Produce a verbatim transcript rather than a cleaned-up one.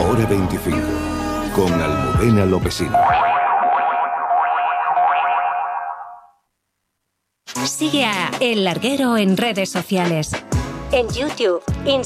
Hora veinticinco, con Almudena Lopesino. Sigue a El Larguero en redes sociales. En YouTube,